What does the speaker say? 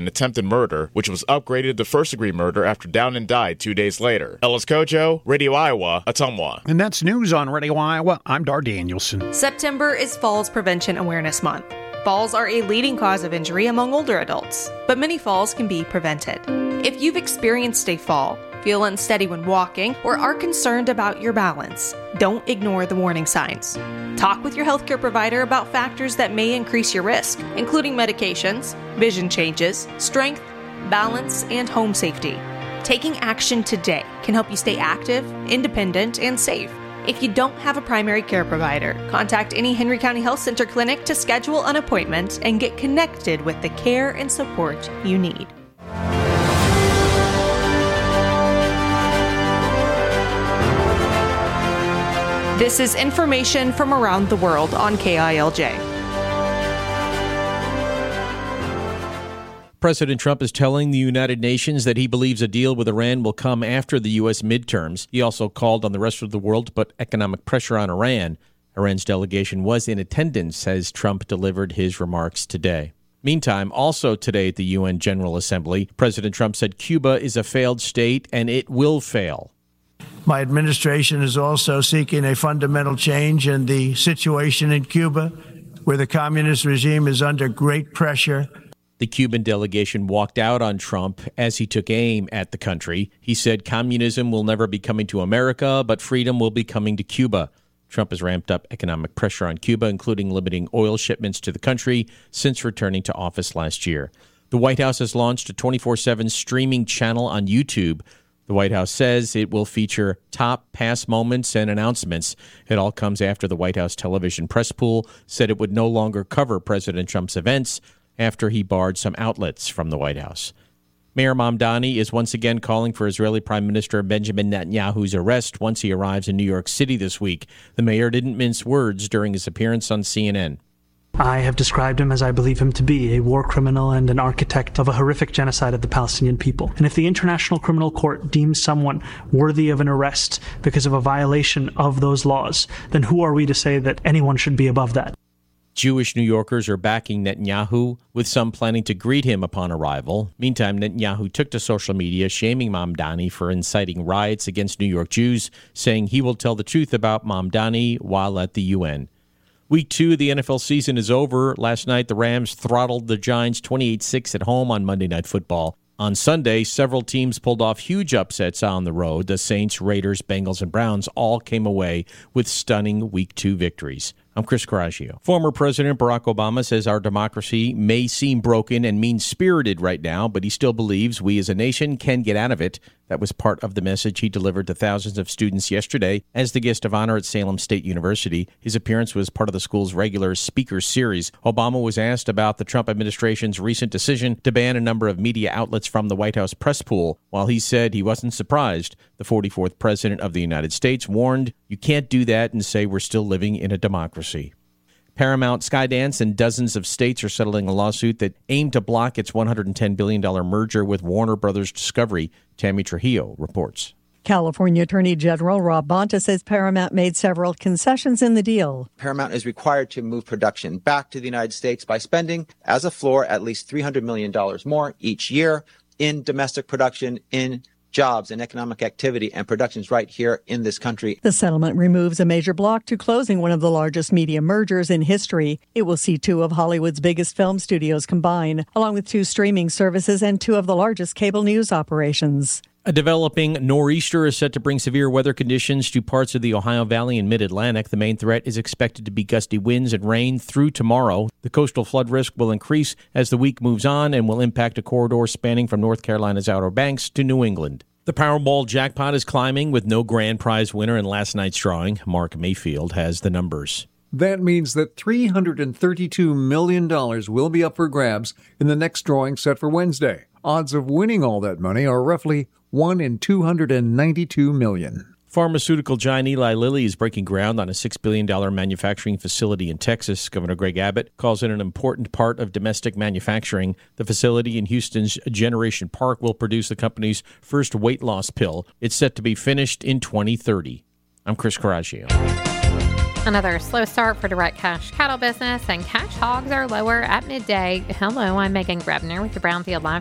an attempted murder, which was upgraded to first-degree murder after Downen died 2 days later. Ellis Kojo, Radio Iowa, Ottumwa. And that's news on Radio Iowa. I'm Dar Danielson. September is Falls Prevention Awareness Month. Falls are a leading cause of injury among older adults, but many falls can be prevented. If you've experienced a fall, feel unsteady when walking, or are concerned about your balance, don't ignore the warning signs. Talk with your healthcare provider about factors that may increase your risk, including medications, vision changes, strength, balance, and home safety. Taking action today can help you stay active, independent, and safe. If you don't have a primary care provider, contact any Henry County Health Center clinic to schedule an appointment and get connected with the care and support you need. This is information from around the world on KILJ. President Trump is telling the United Nations that he believes a deal with Iran will come after the U.S. midterms. He also called on the rest of the world to put economic pressure on Iran. Iran's delegation was in attendance as Trump delivered his remarks today. Meantime, also today at the UN General Assembly, President Trump said Cuba is a failed state and it will fail. My administration is also seeking a fundamental change in the situation in Cuba, where the communist regime is under great pressure. The Cuban delegation walked out on Trump as he took aim at the country. He said communism will never be coming to America, but freedom will be coming to Cuba. Trump has ramped up economic pressure on Cuba, including limiting oil shipments to the country since returning to office last year. The White House has launched a 24/7 streaming channel on YouTube. The White House says it will feature top past moments and announcements. It all comes after the White House television press pool said it would no longer cover President Trump's events after he barred some outlets from the White House. Mayor Mamdani is once again calling for Israeli Prime Minister Benjamin Netanyahu's arrest once he arrives in New York City this week. The mayor didn't mince words during his appearance on CNN. I have described him as I believe him to be, a war criminal and an architect of a horrific genocide of the Palestinian people. And if the International Criminal Court deems someone worthy of an arrest because of a violation of those laws, then who are we to say that anyone should be above that? Jewish New Yorkers are backing Netanyahu, with some planning to greet him upon arrival. Meantime, Netanyahu took to social media, shaming Mamdani for inciting riots against New York Jews, saying he will tell the truth about Mamdani while at the UN. Week 2 of the NFL season is over. Last night, the Rams throttled the Giants 28-6 at home on Monday Night Football. On Sunday, several teams pulled off huge upsets on the road. The Saints, Raiders, Bengals, and Browns all came away with stunning Week 2 victories. I'm Chris Coraggio. Former President Barack Obama says our democracy may seem broken and mean-spirited right now, but he still believes we as a nation can get out of it. That was part of the message he delivered to thousands of students yesterday as the guest of honor at Salem State University. His appearance was part of the school's regular speaker series. Obama was asked about the Trump administration's recent decision to ban a number of media outlets from the White House press pool. While he said he wasn't surprised, the 44th president of the United States warned, "You can't do that and say we're still living in a democracy." Paramount, Skydance, and dozens of states are settling a lawsuit that aimed to block its $110 billion merger with Warner Brothers Discovery. Tammy Trujillo reports. California Attorney General Rob Bonta says Paramount made several concessions in the deal. Paramount is required to move production back to the United States by spending, as a floor, at least $300 million more each year in domestic production, in jobs and economic activity and productions right here in this country. The settlement removes a major block to closing one of the largest media mergers in history. It will see two of Hollywood's biggest film studios combine, along with two streaming services and two of the largest cable news operations. A developing nor'easter is set to bring severe weather conditions to parts of the Ohio Valley and Mid-Atlantic. The main threat is expected to be gusty winds and rain through tomorrow. The coastal flood risk will increase as the week moves on and will impact a corridor spanning from North Carolina's Outer Banks to New England. The Powerball jackpot is climbing with no grand prize winner in last night's drawing. Mark Mayfield has the numbers. That means that $332 million will be up for grabs in the next drawing set for Wednesday. Odds of winning all that money are roughly 1 in 292 million. Pharmaceutical giant Eli Lilly is breaking ground on a $6 billion manufacturing facility in Texas. Governor Greg Abbott calls it an important part of domestic manufacturing. The facility in Houston's Generation Park will produce the company's first weight loss pill. It's set to be finished in 2030. I'm Chris Coraggio. Another slow start for direct cash cattle business, and cash hogs are lower at midday. Hello, I'm Megan Grebner with the Brownfield Live